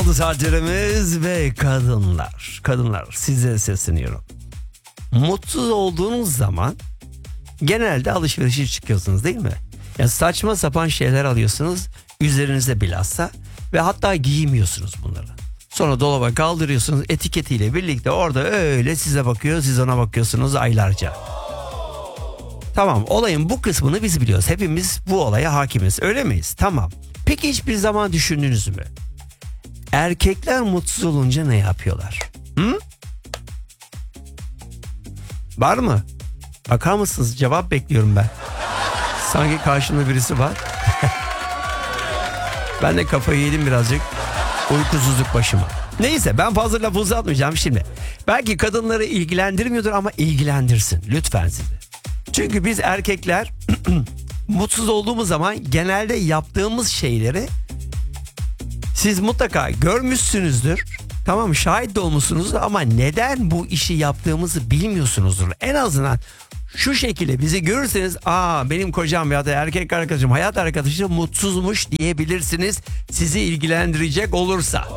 oldu saatlerimiz ve kadınlar. Kadınlar, size sesleniyorum. Mutsuz olduğunuz zaman genelde alışverişe çıkıyorsunuz değil mi? Yani saçma sapan şeyler alıyorsunuz üzerinize bilhassa ve hatta giymiyorsunuz bunları. Sonra dolaba kaldırıyorsunuz, etiketiyle birlikte orada öyle size bakıyor, siz ona bakıyorsunuz aylarca. Tamam, olayın bu kısmını biz biliyoruz. Hepimiz bu olaya hakimiz, öyle miyiz? Tamam. Peki hiçbir zaman düşündünüz mü? Erkekler mutsuz olunca ne yapıyorlar? Hı? Var mı? Bakar mısınız? Cevap bekliyorum ben. Sanki karşımda birisi var. Ben de kafayı yedim birazcık. Uykusuzluk başıma. Neyse, ben fazla lafı uzatmayacağım şimdi. Belki kadınları ilgilendirmiyordur ama ilgilendirsin. Lütfen sizi. Çünkü biz erkekler mutsuz olduğumuz zaman genelde yaptığımız şeyleri siz mutlaka görmüşsünüzdür. Tamam, şahit de olmuşsunuzdur ama neden bu işi yaptığımızı bilmiyorsunuzdur. En azından şu şekilde bizi görürseniz, benim kocam ya da erkek arkadaşım, hayat arkadaşım mutsuzmuş diyebilirsiniz, sizi ilgilendirecek olursa.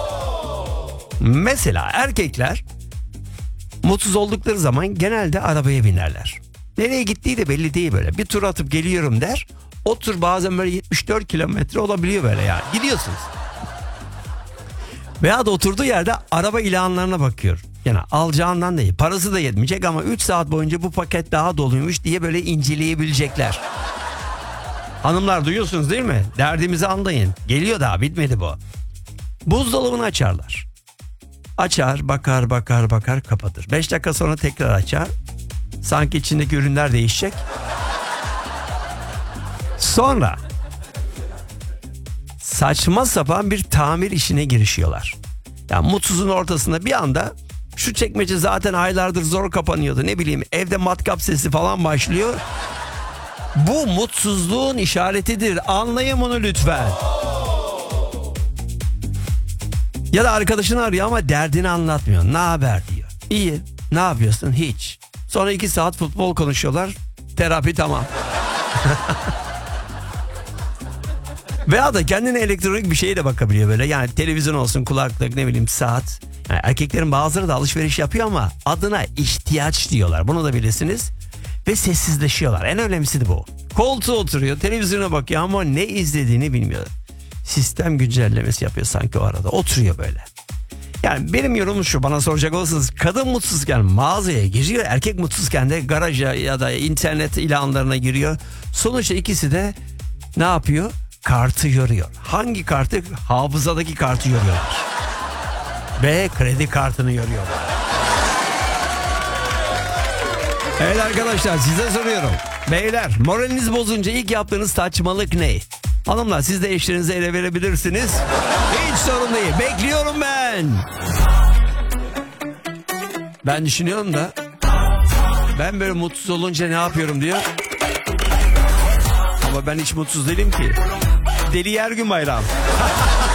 Mesela erkekler mutsuz oldukları zaman genelde arabaya binerler. Nereye gittiği de belli değil böyle. Bir tur atıp geliyorum der. O tur bazen böyle 74 kilometre olabiliyor böyle yani. Gidiyorsunuz. Veya da oturduğu yerde araba ilanlarına bakıyor. Yani alacağından değil. Parası da yetmeyecek ama 3 saat boyunca bu paket daha doluymuş diye böyle inceleyebilecekler. Hanımlar, duyuyorsunuz değil mi? Derdimizi anlayın. Geliyor, daha bitmedi bu. Buzdolabını açarlar. Açar, bakar, kapatır. 5 dakika sonra tekrar açar. Sanki içindeki ürünler değişecek. Sonra saçma sapan bir tamir işine girişiyorlar. Yani mutsuzun ortasında bir anda şu çekmece zaten aylardır zor kapanıyordu. Ne bileyim, evde matkap sesi falan başlıyor. Bu mutsuzluğun işaretidir. Anlayın bunu lütfen. Ya da arkadaşını arıyor ama derdini anlatmıyor. Ne haber diyor. İyi. Ne yapıyorsun? Hiç. Sonra 2 saat futbol konuşuyorlar. Terapi tamam. Veya da kendine elektronik bir şeye de bakabiliyor böyle. Yani televizyon olsun, kulaklık, ne bileyim saat. Yani erkeklerin bazıları da alışveriş yapıyor ama adına ihtiyaç diyorlar. Bunu da bilirsiniz. Ve sessizleşiyorlar. En önemlisi de bu. Koltuğa oturuyor, televizyona bakıyor ama ne izlediğini bilmiyor. Sistem güncellemesi yapıyor sanki o arada. Oturuyor böyle. Yani benim yorumum şu, bana soracak olursanız, kadın mutsuzken mağazaya giriyor, erkek mutsuzken de garaja ya da internet ilanlarına giriyor. Sonuçta ikisi de ne yapıyor? Kartı yoruyor. Hangi kartı? Hafızadaki kartı yoruyorlar. Ve kredi kartını yoruyorlar. Evet arkadaşlar, size soruyorum. Beyler, moraliniz bozunca ilk yaptığınız saçmalık ne? Hanımlar, siz de eşlerinize ele verebilirsiniz. Hiç sorun değil. Bekliyorum ben. Ben düşünüyorum da ben böyle mutsuz olunca ne yapıyorum diyor. Ama ben hiç mutsuz değilim ki. Deli Yergün Bayram.